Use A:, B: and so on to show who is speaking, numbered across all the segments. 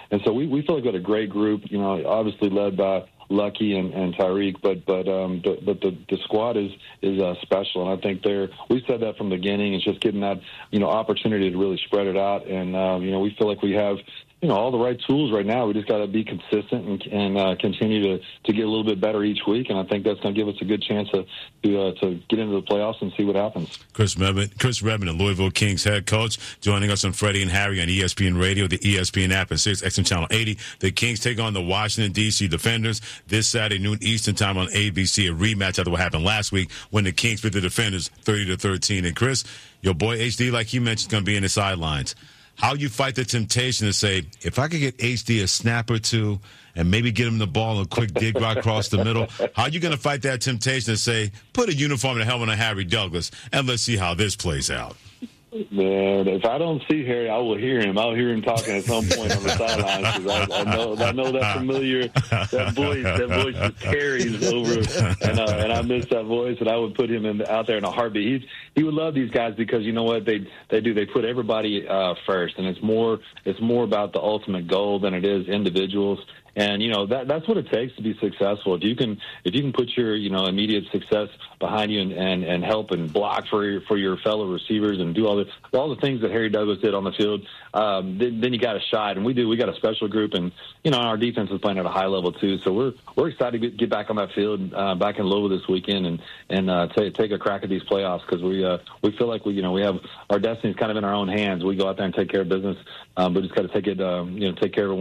A: And so we feel like we got a great group, obviously led by Lucky and Tyreek, but the squad is special, and I think we said that from the beginning. It's just getting that opportunity to really spread it out, and we feel like we have all the right tools right now. We just got to be consistent and continue to get a little bit better each week, and I think that's going to give us a good chance to get into the playoffs and see what happens.
B: Chris Redman, the Louisville Kings head coach, joining us on Freddie and Harry on ESPN Radio, the ESPN app, and SiriusXM Channel 80. The Kings take on the Washington, D.C. Defenders this Saturday, noon Eastern time on ABC, a rematch after what happened last week when the Kings beat the Defenders 30-13. And Chris, your boy HD, like you mentioned, is going to be in the sidelines. How you fight the temptation to say, if I could get HD a snap or two and maybe get him the ball and a quick dig right across the middle, how are you going to fight that temptation to say, put a uniform and a helmet on Harry Douglas and let's see how this plays out?
A: Man, if I don't see Harry, I will hear him. I'll hear him talking at some point on the sidelines because I know that familiar that voice just carries over, and I miss that voice. And I would put him out there in a heartbeat. He would love these guys because you know what they do. They put everybody first, and it's more about the ultimate goal than it is individuals. And that's what it takes to be successful. If you can put your immediate success behind you and help and block for your fellow receivers and do all the things that Harry Douglas did on the field, then you got a shot. And we got a special group, and our defense is playing at a high level too. So we're excited to get back on that field back in Louisville this weekend and take a crack at these playoffs because we feel like we have our destiny's kind of in our own hands. We go out there and take care of business. We just got to take it take care of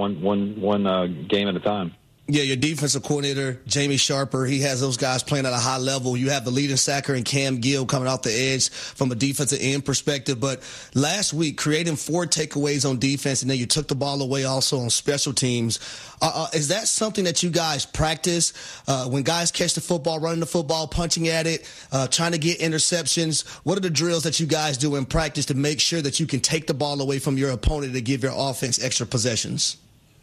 A: one game at a time.
C: Yeah, your defensive coordinator, Jamie Sharper, he has those guys playing at a high level. You have the leading sacker in Cam Gill coming off the edge from a defensive end perspective. But last week, creating 4 takeaways on defense, and then you took the ball away also on special teams. Is that something that you guys practice when guys catch the football, running the football, punching at it, trying to get interceptions? What are the drills that you guys do in practice to make sure that you can take the ball away from your opponent to give your offense extra possessions?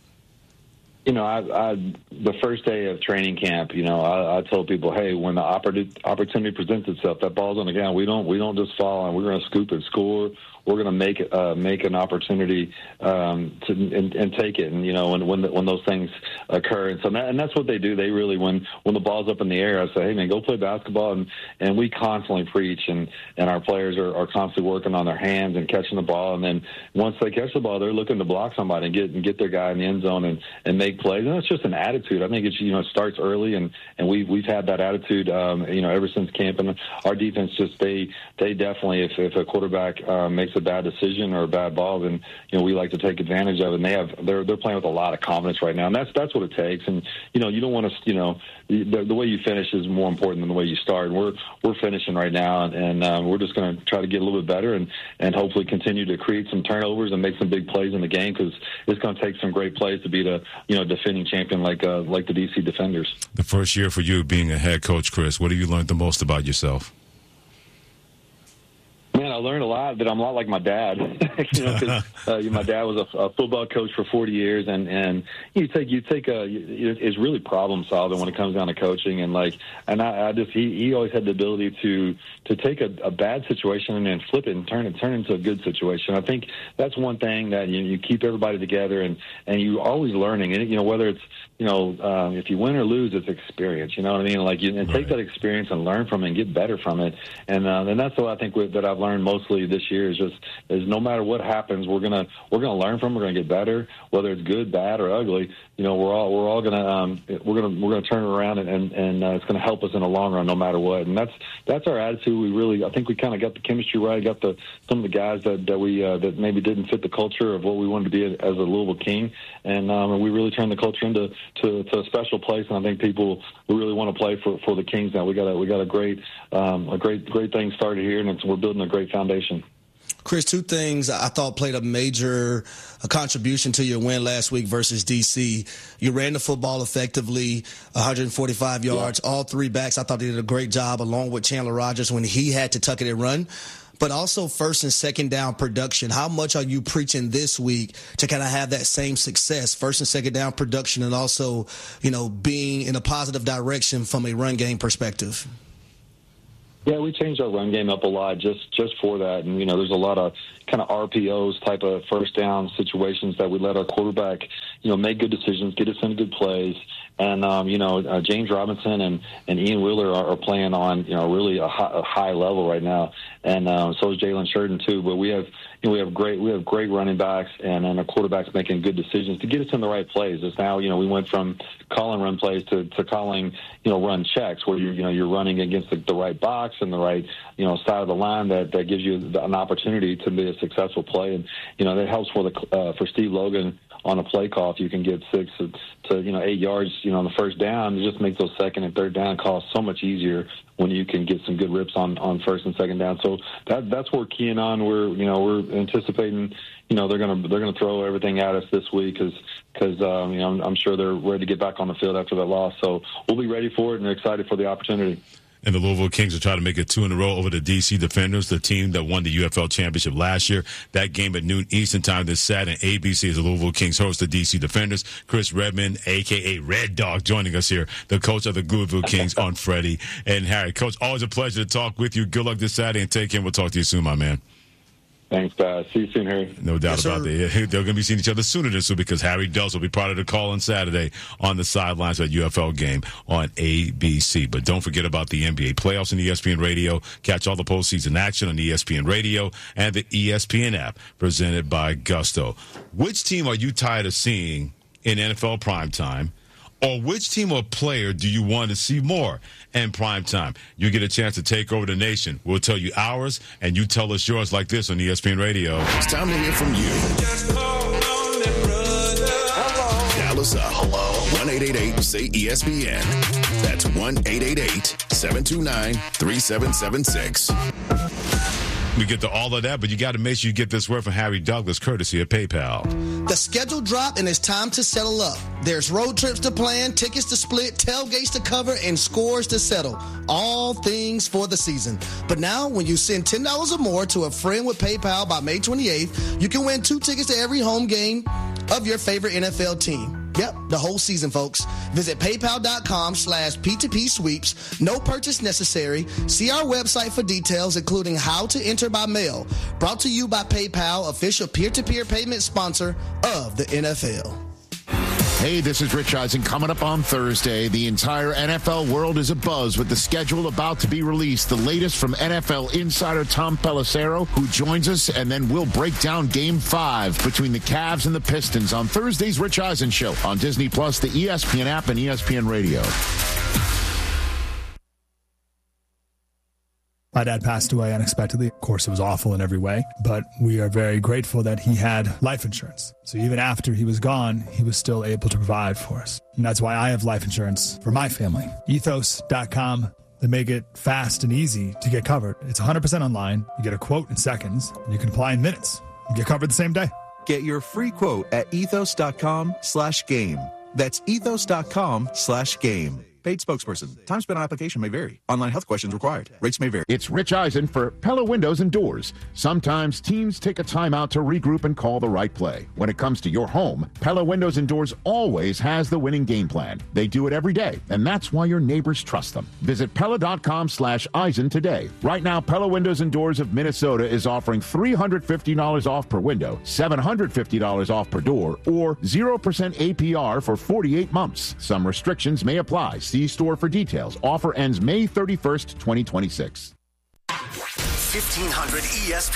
A: The first day of training camp, I told people, hey, when the opportunity presents itself, that ball's on the ground. We don't just fall and we're going to scoop and score. We're going to make an opportunity and take it. And when those things occur, and that's what they do. They really when the ball's up in the air, I say, hey man, go play basketball. And we constantly preach, and our players are constantly working on their hands and catching the ball. And then once they catch the ball, they're looking to block somebody and get their guy in the end zone and make plays. And it's just an attitude. I think it's it starts early, and we've had that attitude ever since camp. And our defense just they definitely if a quarterback makes a bad decision or a bad ball, then we like to take advantage of it. And they're playing with a lot of confidence right now, and that's what it takes. And you don't want to the way you finish is more important than the way you start. And we're finishing right now, and we're just going to try to get a little bit better and hopefully continue to create some turnovers and make some big plays in the game because it's going to take some great plays to beat a defending champion like the DC Defenders.
B: The first year for you being a head coach, Chris, what have you learned the most about yourself?
A: Man, I learned a lot that I'm a lot like my dad. My dad was a football coach for 40 years, and it's really problem solving when it comes down to coaching. He always had the ability to take a bad situation and then flip it and turn it into a good situation. I think that's one thing that you keep everybody together and you're always learning. And whether it's if you win or lose, it's experience. You know what I mean? Take that experience and learn from it and get better from it. And that's what I think that I've learned mostly this year is no matter what happens, we're gonna learn from it. We're gonna get better, whether it's good, bad, or ugly. We're all gonna turn it around and it's gonna help us in the long run, no matter what. And that's our attitude. I think we kind of got the chemistry right. Got some of the guys that maybe didn't fit the culture of what we wanted to be as a Louisville King, and we really turned the culture into a special place. And I think people who really want to play for the Kings now. We got a great thing started here, and we're building a great foundation.
C: Chris, 2 things I thought played a major contribution to your win last week versus D.C. You ran the football effectively, 145 yards, all 3 backs. I thought they did a great job along with Chandler Rogers when he had to tuck it and run. But also first and second down production. How much are you preaching this week to kind of have that same success, first and second down production, and also, being in a positive direction from a run game perspective?
A: Yeah, we changed our run game up a lot just for that. And, there's a lot of kind of RPOs type of first down situations that we let our quarterback, make good decisions, get us into good plays. And, James Robinson and Ian Wheeler are playing on, really a high level right now. And so is Jalen Sheridan, too. But we have great running backs and our quarterbacks making good decisions to get us in the right plays. It's now, we went from calling run plays to calling, run checks where you're running against the right box and the right, side of the line that gives you an opportunity to be a successful play. And, that helps for Steve Logan on a play call. If you can get 6 to 8 yards, on the first down, it just makes those second and third down calls so much easier when you can get some good rips on first and second down. So that's what we're keying on. We're anticipating, they're gonna throw everything at us this week because I'm sure they're ready to get back on the field after that loss. So we'll be ready for it and excited for the opportunity.
B: And the Louisville Kings will try to make it 2 in a row over the D.C. Defenders, the team that won the UFL championship last year. That game at noon Eastern time this Saturday. ABC as the Louisville Kings host the D.C. Defenders. Chris Redmond, a.k.a. Red Dog, joining us here, the coach of the Louisville Kings on Freddie and Harry. Coach, always a pleasure to talk with you. Good luck this Saturday, and take care. We'll talk to you soon, my man.
A: Thanks, guys. See you soon, Harry.
B: No doubt about that. They're going to be seeing each other sooner than soon because Harry Dulles will be part of the call on Saturday on the sidelines of that UFL game on ABC. But don't forget about the NBA playoffs on ESPN Radio. Catch all the postseason action on ESPN Radio and the ESPN app presented by Gusto. Which team are you tired of seeing in NFL primetime? Or which team or player do you want to see more in prime time? You get a chance to take over the nation. We'll tell you ours, and you tell us yours like this on ESPN Radio.
D: It's time to hear from you. Dial us up. Hello. 1-888-SAY-ESPN. That's 1-888-729-3776.
B: We get to all of that, but you got to make sure you get this word from Harry Douglas, courtesy of PayPal.
C: The schedule dropped, and it's time to settle up. There's road trips to plan, tickets to split, tailgates to cover, and scores to settle. All things for the season. But now, when you send $10 or more to a friend with PayPal by May 28th, you can win 2 tickets to every home game of your favorite NFL team. Yep, the whole season, folks. Visit paypal.com/P2P sweeps. No purchase necessary. See our website for details, including how to enter by mail. Brought to you by PayPal, official peer-to-peer payment sponsor of the NFL.
D: Hey, this is Rich Eisen. Coming up on Thursday, the entire NFL world is abuzz with the schedule about to be released. The latest from NFL insider Tom Pelissero, who joins us, and then we'll break down Game 5 between the Cavs and the Pistons on Thursday's Rich Eisen Show on Disney+, the ESPN app, and ESPN Radio.
E: My dad passed away unexpectedly. Of course, it was awful in every way, but we are very grateful that he had life insurance. So even after he was gone, he was still able to provide for us. And that's why I have life insurance for my family. Ethos.com. They make it fast and easy to get covered. It's 100% online. You get a quote in seconds, and you can apply in minutes. You get covered the same day.
F: Get your free quote at ethos.com/game. That's ethos.com/game. Paid spokesperson. Time spent on application may vary. Online health questions required. Rates may vary.
D: It's Rich Eisen for Pella Windows and Doors. Sometimes teams take a time out to regroup and call the right play. When it comes to your home, Pella Windows and Doors always has the winning game plan. They do it every day, and that's why your neighbors trust them. Visit Pella.com/Eisen today. Right now, Pella Windows and Doors of Minnesota is offering $350 off per window, $750 off per door, or 0% APR for 48 months. Some restrictions may apply. See store for details. Offer ends May 31st, 2026.
G: 1500 ESPN.